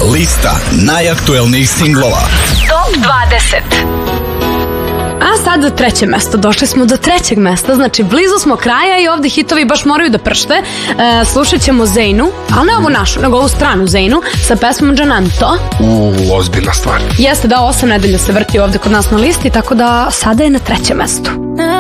Lista najaktuelnijih singlova. Top 20. A sad za treće mesto, došli smo do trećeg mesta, znači blizu smo kraja i ovdje hitovi baš moraju da pršte. Slušat ćemo Zeynu, ali ne ovu našu, nego ovu stranu Zeynu sa pesmom Džananto. Ozbiljna stvar. Jeste da 8 nedelja se vrti ovdje kod nas na listi, tako da sada je na trećem mestu.